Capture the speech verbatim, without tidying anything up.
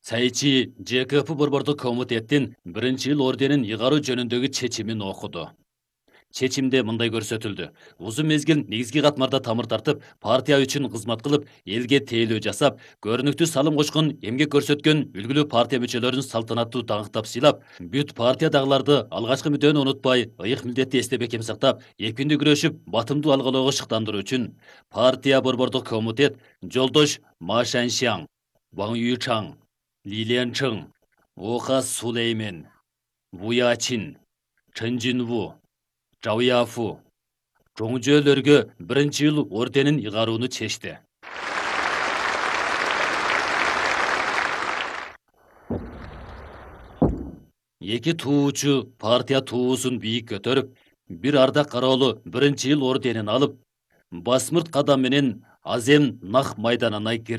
Сайчи ЖКП борбордук комитеттин биринчи ыл орденин ыйгаруу жөнүндөгү чечимин окуду. Чечимде мындай көрсөтүлдү. Узун мезгил негизги катмарда тамыр тартып, партия үчүн кызмат кылып, элге тейлөө жасап, көрүнүктүү салым кочкон, эмгек көрсөткөн үлгүлүү партия мүчөлөрүн салтанаттуу даңктап сыйлап, бүт партиядагыларды алгачкы мүддөөнү унутпай, ыйык милдетти эсте бекем сактап, эркиндүү күрөшүп, батымдуу алгылоого шыктандыруу үчүн партия борбордук комитет жолдош Ма Шаншаң, Ваң Юйчаң, Ли Ленчың, Оха Сулеймен, Ву Ячин, Чын Жинву, Жау Яфу жоңжөөлөргө биринчи ыл орденин ыйгарууну чечти. Эки туучу партия туусун бийик көтөрүп, бир ардак кароолу биринчи ыл орденин алып, басмырт кадам менен Азем Нах майданына кирди.